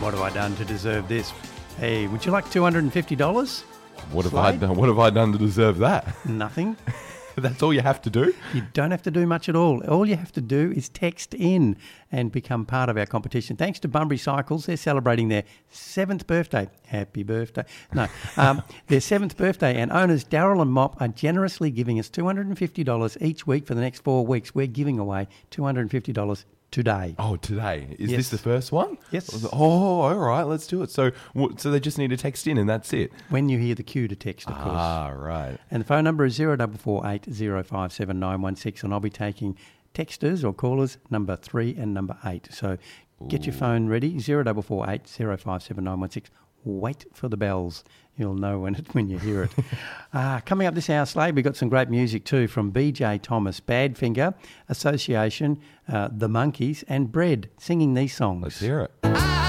What have I done to deserve this? Hey, would you like $250? What have I done? What have I done to deserve that? Nothing. That's all you have to do? You don't have to do much at all. All you have to do is text in and become part of our competition. Thanks to Bunbury Cycles, they're celebrating their 7th birthday. Happy birthday. No, their 7th birthday, and owners Daryl and Mop are generously giving us $250 each week for the next 4 weeks. We're giving away $250 today. Oh, today. Is Yes. this the first one? Yes. Oh, all right, let's do it. So they just need to text in and that's it? When you hear the cue to text, of course. Ah, right. And the phone number is 0448 057 916, and I'll be taking texters or callers number 3 and number 8. So get your phone ready, 0448 057 916. Wait for the bells. You'll know when you hear it. Coming up this hour, Slade, we've got some great music too from BJ Thomas, Badfinger, Association, The Monkeys, and Bread singing these songs. Let's hear it.